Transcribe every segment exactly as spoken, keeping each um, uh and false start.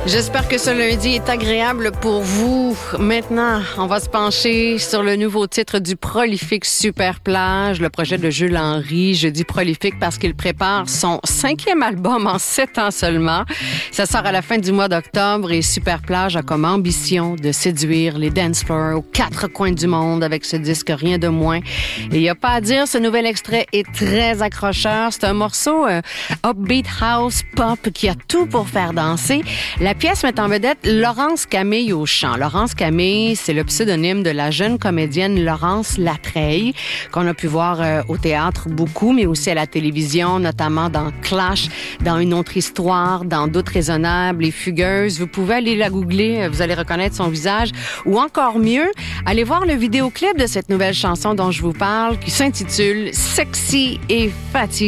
J'espère que ce lundi est agréable pour vous. Maintenant, on va se pencher sur le nouveau titre du prolifique Super Plage, le projet de Jules Henry. Je dis prolifique parce qu'il prépare son cinquième album en sept ans seulement. Ça sort à la fin du mois d'octobre et Super Plage a comme ambition de séduire les dance floors aux quatre coins du monde avec ce disque, rien de moins. Et il n'y a pas à dire, ce nouvel extrait est très accrocheur. C'est un morceau euh, upbeat house pop qui a tout pour faire danser. La pièce met en vedette Laurence Camille au chant. Laurence Camille, c'est le pseudonyme de la jeune comédienne Laurence Latreille, qu'on a pu voir euh, au théâtre beaucoup, mais aussi à la télévision, notamment dans Clash, dans Une autre histoire, dans Doute raisonnable et Fugueuse. Vous pouvez aller la googler, vous allez reconnaître son visage. Ou encore mieux, allez voir le vidéoclip de cette nouvelle chanson dont je vous parle, qui s'intitule « Sexy et fatiguée »,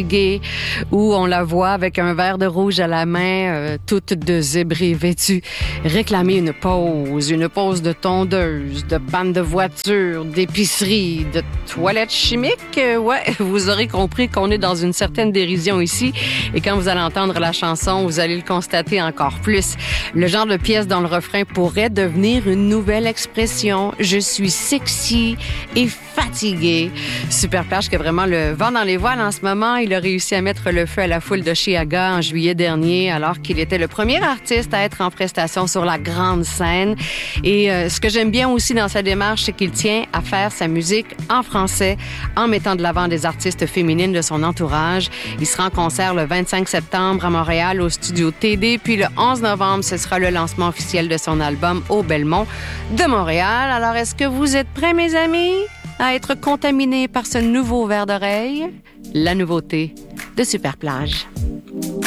où on la voit avec un verre de rouge à la main, euh, toute de zébrée vêtue, réclamer une pause, une pause de tondeuse, de panne de voiture, d'épicerie, de toilette chimique. Euh, ouais, vous aurez compris qu'on est dans une certaine dérision ici. Et quand vous allez entendre la chanson, vous allez le constater encore plus. Le genre de pièce dont le refrain pourrait devenir une nouvelle expression. Je suis sexy et fatiguée. Super Plage qui a vraiment le vent dans les voiles en ce moment. Il a réussi à mettre le feu à la foule de Chiaga en juillet dernier, alors qu'il était le premier artiste à être en prestation sur la grande scène. Et euh, ce que j'aime bien aussi dans sa démarche, c'est qu'il tient à faire sa musique en français en mettant de l'avant des artistes féminines de son entourage. Il sera en concert le vingt-cinq septembre à Montréal au studio T D, puis le onze novembre, ce sera le lancement officiel de son album au Belmont de Montréal. Alors, est-ce que vous êtes prêts, mes amis, à être contaminés par ce nouveau verre d'oreille? La nouveauté de Super Plage.